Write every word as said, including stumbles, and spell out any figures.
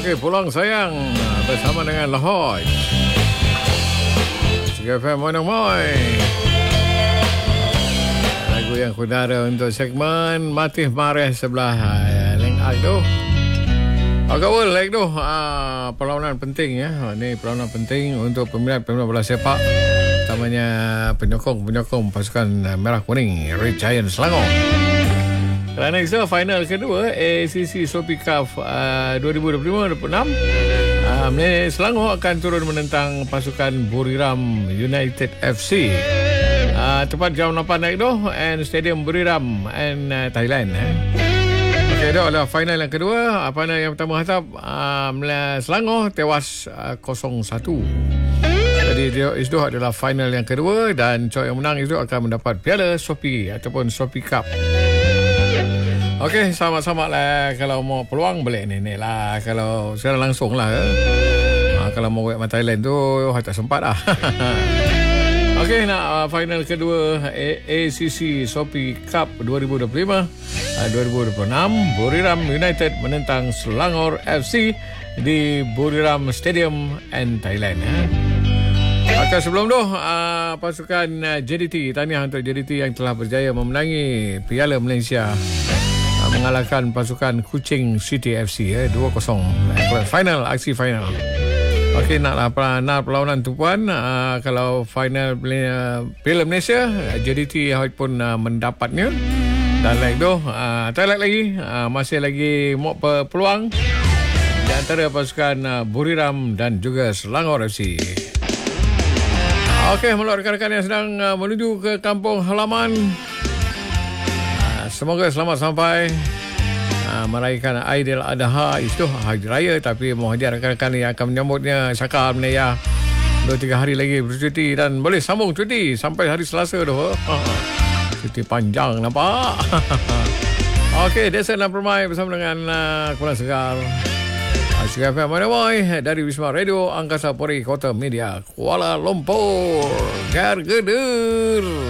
Okey, pulang sayang bersama dengan Lahoj. Tiga F M Mono Moy. Lagu yang kudara untuk segmen Matih Mareh sebelah Leng Ak tu. Agak well like tu. Ah, perlawanan penting ya. Ini perlawanan penting untuk peminat-peminat bola sepak. Utamanya penyokong-penyokong pasukan Merah Kuning Red Giant Selangor. Kerana itu final kedua A C C Sophie Cup uh, dua ribu dua puluh lima dua puluh enam, uh, Selangor akan turun menentang pasukan Buriram United F C. Uh, tepat jam lapan naik tu and Stadium Buriram and uh, Thailand. Eh. Okey, itu adalah final yang kedua. Apa yang pertama hatap uh, Selangor tewas uh, kosong satu. Jadi itu adalah final yang kedua dan cowok yang menang itu akan mendapat piala Sophie ataupun Sophie Cup. Okey, sama-sama lah. Kalau mau peluang boleh ni lah. Kalau sekarang langsung lah. Eh. Ha, kalau mau buat Thailand tu tak sempat lah. Okey, nak uh, final kedua A C C Sophie Cup dua ribu dua puluh lima uh, dua ribu dua puluh enam. Buriram United menentang Selangor F C di Buriram Stadium and Thailand. Eh. Okay, sebelum tu uh, pasukan uh, J D T, tahniah untuk J D T yang telah berjaya memenangi Piala Malaysia, uh, mengalahkan pasukan Kuching City F C eh, dua kosong final, aksi final. Okey, naklah nak perlawanan tu puan. Uh, kalau final uh, Piala Malaysia, uh, J D T pun uh, mendapatnya. Dan like tu, uh, tak like lagi, uh, masih lagi mau peluang di antara pasukan uh, Buriram dan juga Selangor F C. Okey, malam rekan-rekan yang sedang uh, menuju ke kampung halaman, uh, semoga selamat sampai uh, meraihkan Aidil Adha. Itu hari raya, tapi mohon dia rekan-rekan yang akan menyambutnya syakal menaya dua tiga hari lagi bercuti dan boleh sambung cuti sampai hari Selasa tu. Uh, cuti panjang nampak. Okey, Desa dan Permai bersama dengan uh, Kurang Segar Tiga F M Monomoy dari Wisma Radio Angkasa Puri Kota Media Kuala Lumpur. Gargeder.